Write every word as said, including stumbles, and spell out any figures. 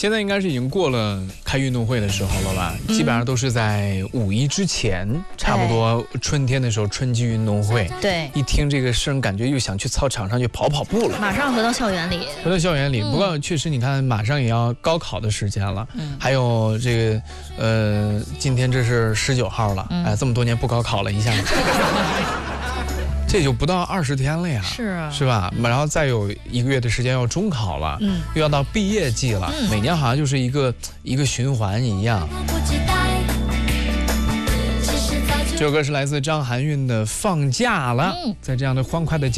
现在应该是已经过了开运动会的时候了吧？嗯、基本上都是在五一之前，差不多春天的时候，春季运动会。 对， 一听这个声，感觉又想去操场上去跑跑步了。 马上回到校园里， 回到校园里。 嗯、 不过确实，你看，马上也要高考的时间了，嗯、还有这个，呃，今天这是十九号了，嗯、哎，这么多年不高考了，一下子。这就不到二十天了呀， 是啊， 是吧？然后再有一个月的时间要中考了，嗯，又要到毕业季了，嗯、每年好像就是一个一个循环一样。这首歌是来自张含韵的《放假了》，在这样的欢快的。